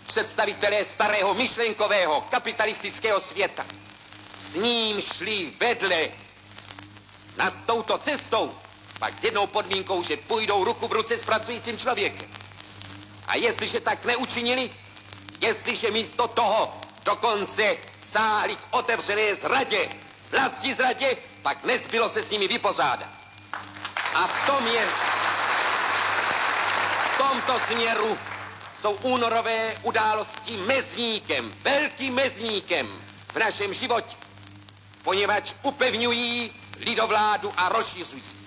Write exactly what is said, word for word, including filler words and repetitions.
představitelé starého myšlenkového kapitalistického světa. S ním šli vedle nad touto cestou, pak s jednou podmínkou, že půjdou ruku v ruce s pracujícím člověkem. A jestliže tak neučinili, jestliže místo toho dokonce sáhli k otevřené zradě, vlasti zradě, pak nezbylo se s nimi vypořádat. A v tom je, v tomto směru jsou únorové události mezníkem, velkým mezníkem v našem životě, poněvadž upevňují lidovládu a rozšiřují.